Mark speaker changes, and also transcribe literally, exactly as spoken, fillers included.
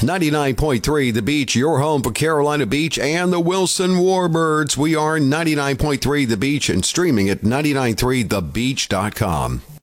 Speaker 1: ninety-nine point three The Beach, your home for Carolina Beach and the Wilson Warbirds. We are ninety-nine point three The Beach and streaming at ninety nine three the beach dot com.